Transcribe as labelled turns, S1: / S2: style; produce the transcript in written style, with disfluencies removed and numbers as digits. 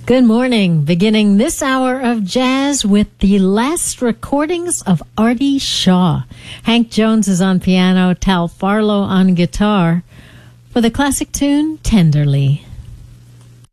S1: Good morning. Beginning this hour of jazz with the last recordings of Artie Shaw. Hank Jones is on piano, Tal Farlow on guitar, for the classic tune, Tenderly.